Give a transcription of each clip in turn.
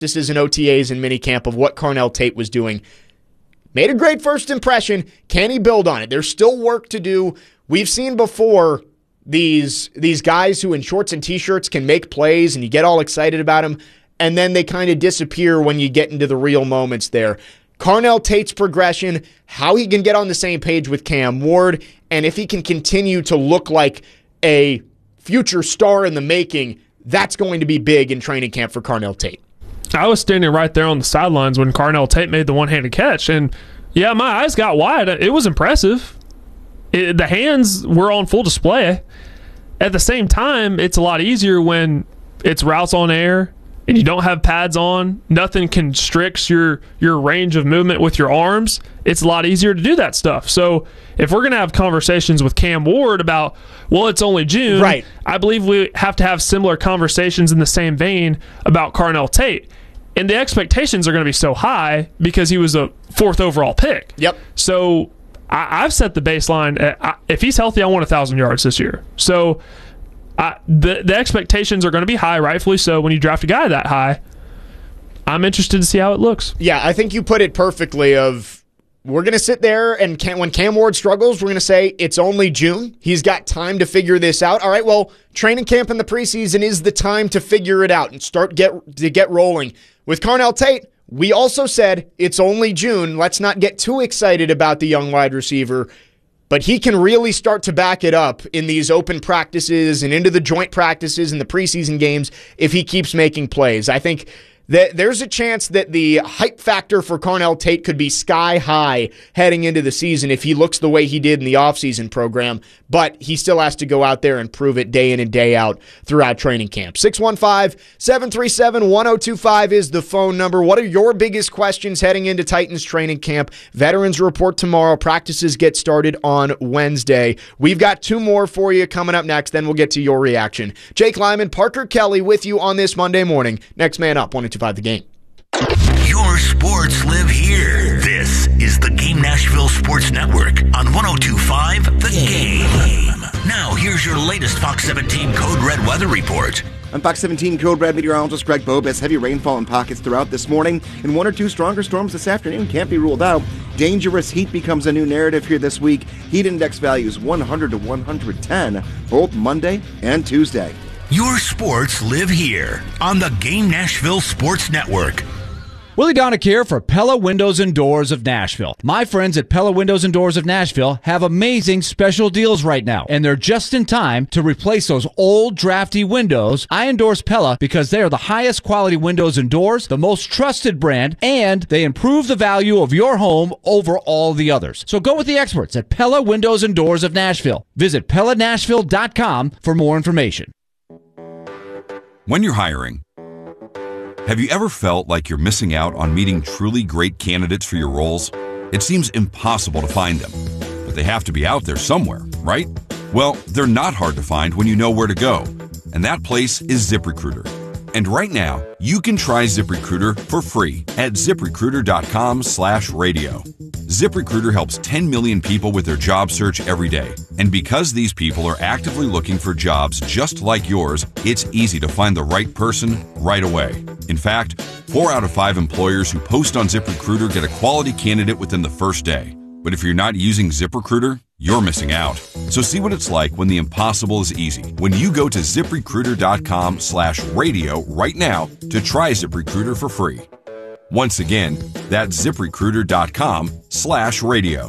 practices and OTAs and minicamp of what Carnell Tate was doing. Made a great first impression. Can he build on it? There's still work to do. We've seen before these guys who in shorts and T-shirts can make plays and you get all excited about them, and then they kind of disappear when you get into the real moments there. Carnell Tate's progression, how he can get on the same page with Cam Ward, and if he can continue to look like a future star in the making, that's going to be big in training camp for Carnell Tate. I was standing right there on the sidelines when Carnell Tate made the one-handed catch, and yeah, my eyes got wide. It was impressive. The hands were on full display. At the same time, it's a lot easier when it's routes on air and you don't have pads on. Nothing constricts your range of movement with your arms. It's a lot easier to do that stuff. So if we're going to have conversations with Cam Ward about, well, it's only June, right, I believe we have to have similar conversations in the same vein about Carnell Tate. And the expectations are going to be so high because he was a 4th overall pick. Yep. So I've set the baseline. If he's healthy, I want 1,000 yards this year. So the expectations are going to be high, rightfully so, when you draft a guy that high. I'm interested to see how it looks. Yeah, I think you put it perfectly of we're going to sit there and when Cam Ward struggles, we're going to say it's only June. He's got time to figure this out. All right, well, training camp in the preseason is the time to figure it out and start to get rolling. With Carnell Tate, we also said it's only June. Let's not get too excited about the young wide receiver, but he can really start to back it up in these open practices and into the joint practices and the preseason games if he keeps making plays. I think that there's a chance that the hype factor for Carnell Tate could be sky high heading into the season if he looks the way he did in the offseason program, but he still has to go out there and prove it day in and day out throughout training camp. 615-737-1025 is the phone number. What are your biggest questions heading into Titans training camp? Veterans report tomorrow. Practices get started on Wednesday. We've got 2 more for you coming up next, then we'll get to your reaction. Jake Lyman, Parker Kelly with you on this Monday morning. Next man up, 102.5 The Game. Your sports live here. This is the Game Nashville Sports Network on 102.5 The Game. Now, here's your latest Fox 17 Code Red weather report. I'm Fox 17 Code Red meteorologist Greg Bobas. Heavy rainfall in pockets throughout this morning, and 1 or 2 stronger storms this afternoon can't be ruled out. Dangerous heat becomes a new narrative here this week. Heat index values 100 to 110, both Monday and Tuesday. Your sports live here on the Game Nashville Sports Network. Willie Donick here for Pella Windows and Doors of Nashville. My friends at Pella Windows and Doors of Nashville have amazing special deals right now, and they're just in time to replace those old drafty windows. I endorse Pella because they are the highest quality windows and doors, the most trusted brand, and they improve the value of your home over all the others. So go with the experts at Pella Windows and Doors of Nashville. Visit PellaNashville.com for more information. When you're hiring, have you ever felt like you're missing out on meeting truly great candidates for your roles? It seems impossible to find them, but they have to be out there somewhere, right? Well, they're not hard to find when you know where to go, and that place is ZipRecruiter. And right now, you can try ZipRecruiter for free at ZipRecruiter.com/radio. ZipRecruiter helps 10 million people with their job search every day. And because these people are actively looking for jobs just like yours, it's easy to find the right person right away. In fact, 4 out of 5 employers who post on ZipRecruiter get a quality candidate within the first day. But if you're not using ZipRecruiter, you're missing out. So see what it's like when the impossible is easy. When you go to ZipRecruiter.com/radio right now to try ZipRecruiter for free. Once again, that's ZipRecruiter.com/radio.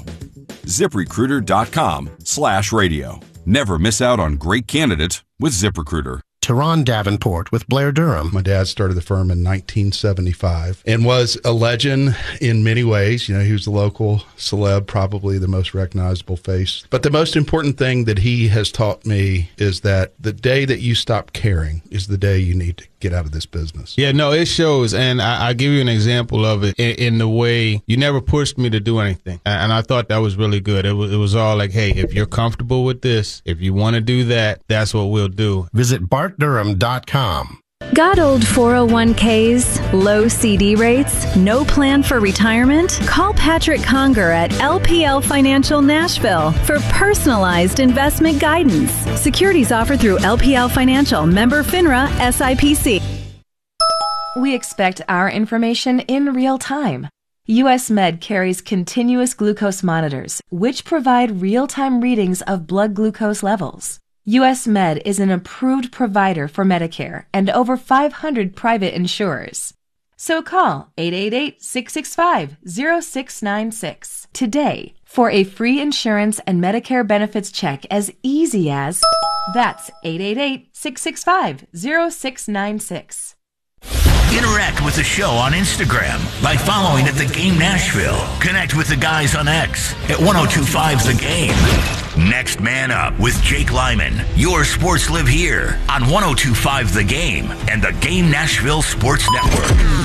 ZipRecruiter.com/radio. Never miss out on great candidates with ZipRecruiter. Teron Davenport with Blair Durham. My dad started the firm in 1975 and was a legend in many ways. You know, he was the local celeb, probably the most recognizable face. But the most important thing that he has taught me is that the day that you stop caring is the day you need to get out of this business. Yeah, no, it shows. And I'll give you an example of it in the way you never pushed me to do anything. And I thought that was really good. It was all like, hey, if you're comfortable with this, if you want to do that, that's what we'll do. Visit BartDurham.com. Got old 401ks, low CD rates, no plan for retirement? Call Patrick Conger at LPL Financial Nashville for personalized investment guidance. Securities offered through LPL Financial, member FINRA, SIPC. we expect our information in real time. US Med carries continuous glucose monitors, which provide real-time readings of blood glucose levels. US Med is an approved provider for Medicare and over 500 private insurers. So call 888-665-0696 today for a free insurance and Medicare benefits check as easy as... That's 888-665-0696. Interact with the show on Instagram by following at The Game Nashville. Connect with the guys on X at 1025 The Game. Next Man Up with Jake Lyman. Your sports live here on 1025 The Game and the Game Nashville Sports Network.